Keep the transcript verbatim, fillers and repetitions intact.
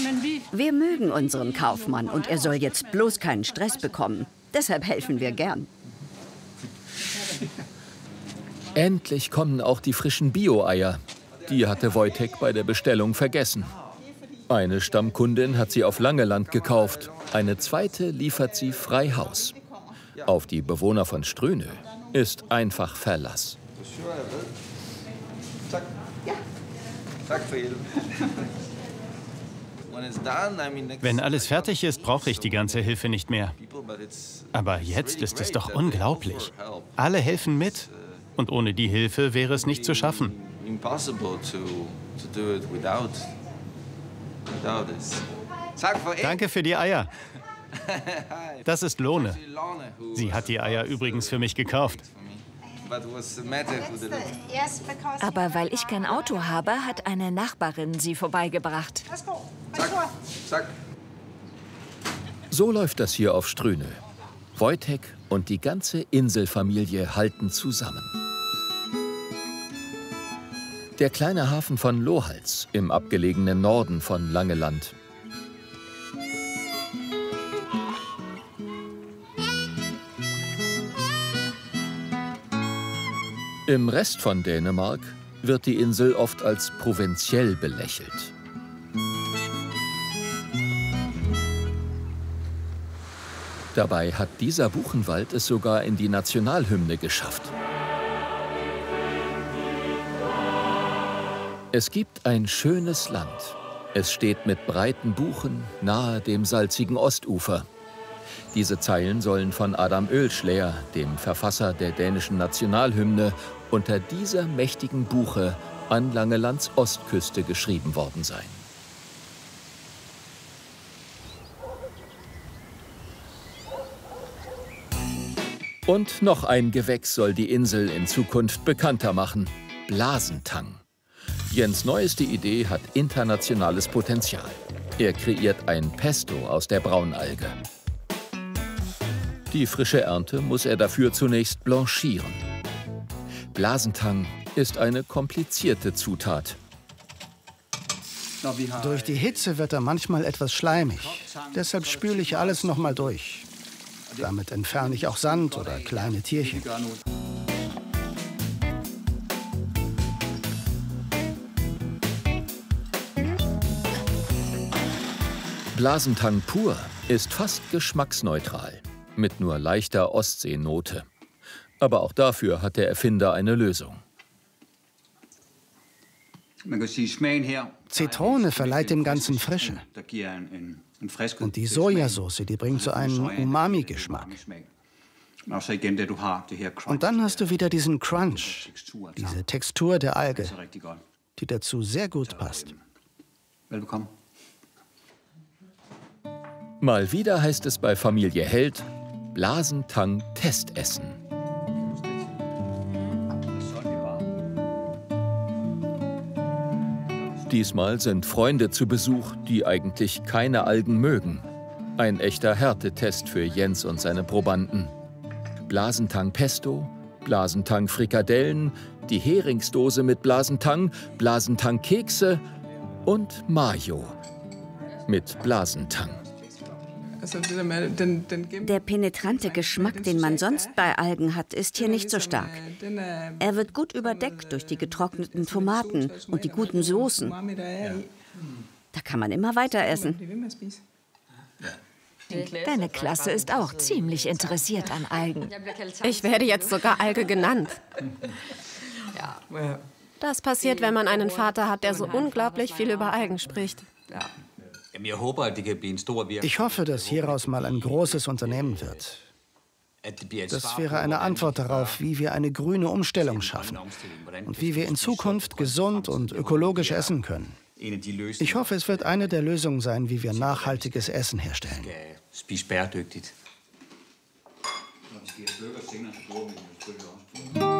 Wir mögen unseren Kaufmann und er soll jetzt bloß keinen Stress bekommen. Deshalb helfen wir gern. Endlich kommen auch die frischen Bio-Eier. Die hatte Wojtek bei der Bestellung vergessen. Eine Stammkundin hat sie auf Langeland gekauft. Eine zweite liefert sie frei Haus. Auf die Bewohner von Strönö ist einfach Verlass. Wenn alles fertig ist, brauche ich die ganze Hilfe nicht mehr. Aber jetzt ist es doch unglaublich. Alle helfen mit. Und ohne die Hilfe wäre es nicht zu schaffen. Danke für die Eier. Das ist Lone. Sie hat die Eier übrigens für mich gekauft. Aber weil ich kein Auto habe, hat eine Nachbarin sie vorbeigebracht. So läuft das hier auf Strönö. Wojtek und die ganze Inselfamilie halten zusammen. Der kleine Hafen von Lohals im abgelegenen Norden von Langeland. Im Rest von Dänemark wird die Insel oft als provinziell belächelt. Dabei hat dieser Buchenwald es sogar in die Nationalhymne geschafft. Es gibt ein schönes Land. Es steht mit breiten Buchen nahe dem salzigen Ostufer. Diese Zeilen sollen von Adam Oehlenschläger, dem Verfasser der dänischen Nationalhymne, unter dieser mächtigen Buche an Langelands Ostküste geschrieben worden sein. Und noch ein Gewächs soll die Insel in Zukunft bekannter machen: Blasentang. Jens' neueste Idee hat internationales Potenzial. Er kreiert ein Pesto aus der Braunalge. Die frische Ernte muss er dafür zunächst blanchieren. Blasentang ist eine komplizierte Zutat. Durch die Hitze wird er manchmal etwas schleimig. Deshalb spüle ich alles noch mal durch. Damit entferne ich auch Sand oder kleine Tierchen. Blasentang pur ist fast geschmacksneutral, mit nur leichter Ostseenote. Aber auch dafür hat der Erfinder eine Lösung. Zitrone verleiht dem Ganzen Frische. Und die Sojasauce, die bringt so einen Umami-Geschmack. Und dann hast du wieder diesen Crunch, diese Textur der Alge, die dazu sehr gut passt. Mal wieder heißt es bei Familie Held: Blasentang Testessen. Diesmal sind Freunde zu Besuch, die eigentlich keine Algen mögen. Ein echter Härtetest für Jens und seine Probanden. Blasentang Pesto, Blasentang Frikadellen, die Heringsdose mit Blasentang, Blasentang Kekse und Mayo mit Blasentang. Der penetrante Geschmack, den man sonst bei Algen hat, ist hier nicht so stark. Er wird gut überdeckt durch die getrockneten Tomaten und die guten Soßen. Da kann man immer weiter essen. Deine Klasse ist auch ziemlich interessiert an Algen. Ich werde jetzt sogar Alge genannt. Das passiert, wenn man einen Vater hat, der so unglaublich viel über Algen spricht. Ich hoffe, dass hieraus mal ein großes Unternehmen wird. Das wäre eine Antwort darauf, wie wir eine grüne Umstellung schaffen und wie wir in Zukunft gesund und ökologisch essen können. Ich hoffe, es wird eine der Lösungen sein, wie wir nachhaltiges Essen herstellen. Ja.